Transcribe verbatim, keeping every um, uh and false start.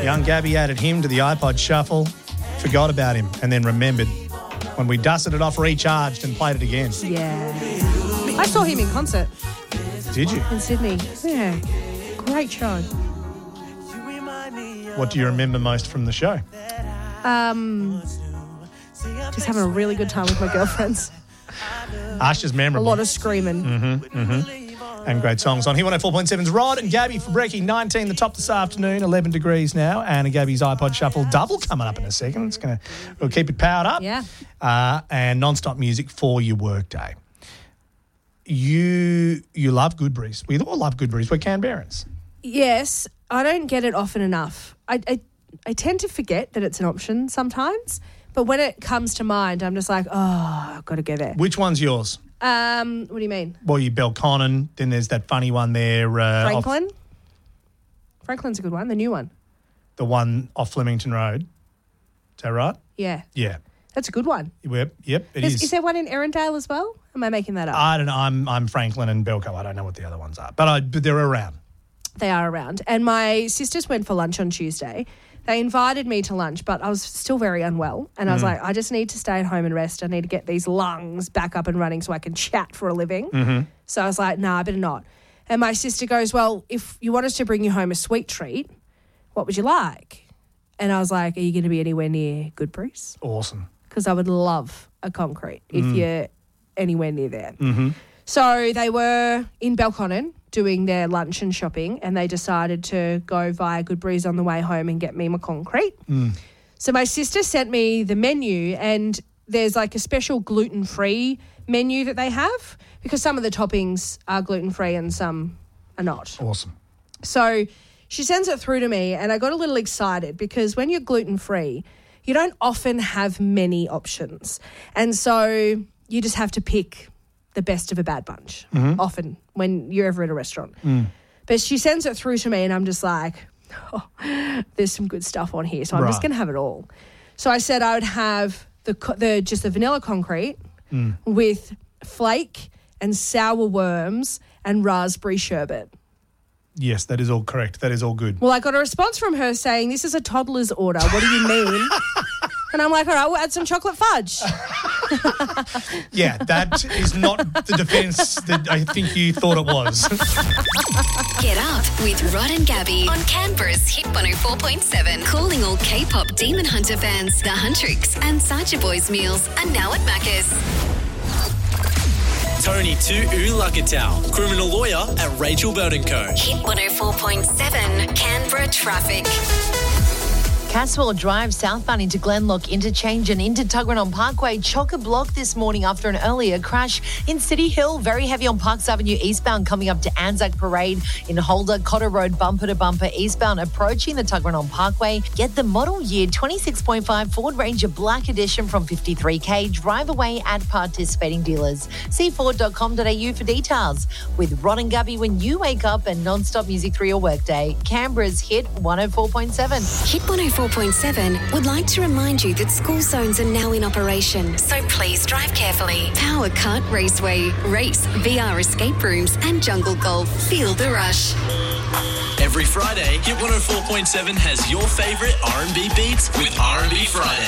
Young Gabby added him to the iPod Shuffle, forgot about him, and then remembered when we dusted it off, recharged, and played it again. Yeah. I saw him in concert. Did you? In Sydney. Yeah. Great show. What do you remember most from the show? Um, just having a really good time with my girlfriends. Asha's memorable. A lot of screaming. Mm-hmm, mm-hmm. And great songs on here. one oh four point seven's Rod and Gabby for Brekkie. nineteen the top this afternoon, eleven degrees now. Anne and Gabby's iPod Shuffle double coming up in a second. It's going to we'll keep it powered up. Yeah. Uh, and non-stop music for your workday. You you love Goodberries. We all love Goodberries. We're Canberrans. Yes. I don't get it often enough. I, I I tend to forget that it's an option sometimes, but when it comes to mind, I'm just like, oh, I've got to go there. Which one's yours? Um, what do you mean? Well, you Belconnen. Then there's that funny one there. Uh, Franklin? Off, Franklin's a good one, the new one. the one off Flemington Road. Is that right? Yeah. Yeah. That's a good one. Yep, yep it is, is. Is there one in Erindale as well? Am I making that up? I don't know. I'm, I'm Franklin and Belco. I don't know what the other ones are. But, I, but they're around. They are around. And my sisters went for lunch on Tuesday. They invited me to lunch, but I was still very unwell. And I was mm. like, I just need to stay at home and rest. I need to get these lungs back up and running so I can chat for a living. Mm-hmm. So I was like, nah, I better not. And my sister goes, well, if you want us to bring you home a sweet treat, what would you like? And I was like, are you going to be anywhere near Goodberries? Awesome. Because I would love a concrete if mm. you're anywhere near there. Mm-hmm. So they were in Belconnen doing their lunch and shopping, and they decided to go via Goodberries on the way home and get me my concrete. Mm. So my sister sent me the menu, and there's like a special gluten-free menu that they have because some of the toppings are gluten-free and some are not. Awesome. So she sends it through to me, and I got a little excited because when you're gluten-free, you don't often have many options. And so you just have to pick the best of a bad bunch, mm-hmm. often when you're ever at a restaurant. Mm. But she sends it through to me and I'm just like, oh, there's some good stuff on here. So I'm right. just going to have it all. So I said I would have the the just the vanilla concrete mm. with flake and sour worms and raspberry sherbet. Yes, that is all correct. That is all good. Well, I got a response from her saying, this is a toddler's order. What do you mean? And I'm like, all right, we'll add some chocolate fudge. Yeah, that is not the defence that I think you thought it was. Get up with Rod and Gabby on Canberra's Hit one oh four point seven. Calling all K-pop Demon Hunter fans. The Huntrix and Sacha Boys meals are now at Macca's. Tony to Ulagatal, criminal lawyer at Rachel Bird and Co. Hit one oh four point seven, Canberra traffic. Caswell Drive southbound into Glenlock Interchange and into Tuggeranong Parkway. Chock-a-block this morning after an earlier crash in City Hill. Very heavy on Parks Avenue eastbound coming up to Anzac Parade. In Holder, Cotter Road bumper to bumper eastbound approaching the Tuggeranong Parkway. Get the model year twenty-six point five Ford Ranger Black Edition from fifty-three K. Drive away at participating dealers. see ford dot com dot a u for details. With Rod and Gabby when you wake up and non-stop music through your workday. Canberra's Hit one oh four point seven. Hit one oh four point seven would like to remind you that school zones are now in operation, so please drive carefully. Power Cut Raceway, race, V R escape rooms and jungle golf. Feel the rush. Every Friday, Hit one oh four point seven has your favourite R and B beats with R and B Friday.